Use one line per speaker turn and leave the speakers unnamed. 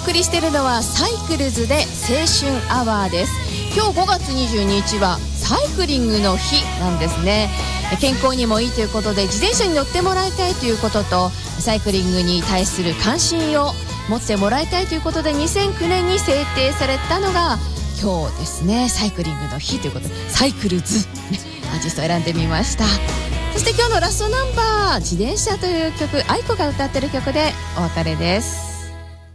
送りしているのはサイクルズで青春アワーです。今日5月22日はサイクリングの日なんですね。健康にもいいということで自転車に乗ってもらいたいということと、サイクリングに対する関心を持ってもらいたいということで2009年に制定されたのが今日ですね。サイクリングの日ということでサイクルズ、アーティストを選んでみました。そして今日のラストナンバー、自転車という曲、愛子が歌ってる曲でお別れです。